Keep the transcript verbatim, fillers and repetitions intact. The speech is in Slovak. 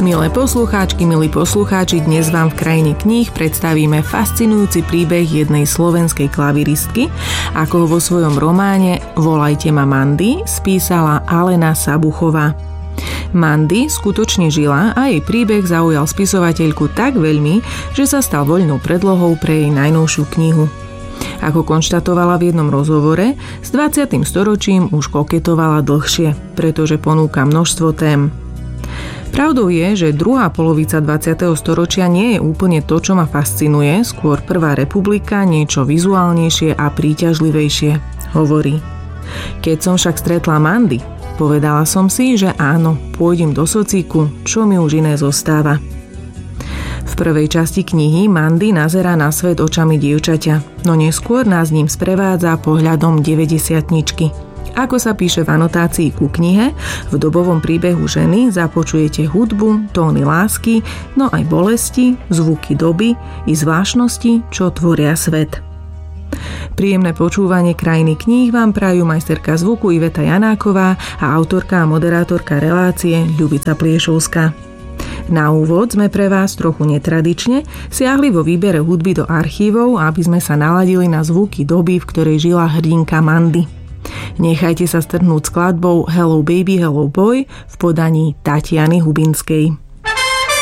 Milé poslucháčky, milí poslucháči, dnes vám v krajine kníh predstavíme fascinujúci príbeh jednej slovenskej klaviristky, ako ho vo svojom románe Volajte ma Mandy spísala Alena Sabuchová. Mandy skutočne žila a jej príbeh zaujal spisovateľku tak veľmi, že sa stal voľnou predlohou pre jej najnovšiu knihu. Ako konštatovala v jednom rozhovore, s dvadsiatym storočím už koketovala dlhšie, pretože ponúka množstvo tém. Pravdou je, že druhá polovica dvadsiateho storočia nie je úplne to, čo ma fascinuje, skôr prvá republika niečo vizuálnejšie a príťažlivejšie, hovorí. Keď som však stretla Mandy, povedala som si, že áno, pôjdem do socíku, čo mi už iné zostáva. V prvej časti knihy Mandy nazerá na svet očami dievčaťa, no neskôr nás ním sprevádza pohľadom deväťdesiatničky. Ako sa píše v anotácii ku knihe, v dobovom príbehu ženy započujete hudbu, tóny lásky, no aj bolesti, zvuky doby i zvláštnosti, čo tvoria svet. Príjemné počúvanie krajiny kníh vám prajú majsterka zvuku Iveta Janáková a autorka a moderátorka relácie Ľubica Pliešovská. Na úvod sme pre vás trochu netradične siahli vo výbere hudby do archívov, aby sme sa naladili na zvuky doby, v ktorej žila hrdinka Mandy. Nechajte sa strhnúť skladbou Hello Baby, Hello Boy v podaní Tatiany Hubinskej.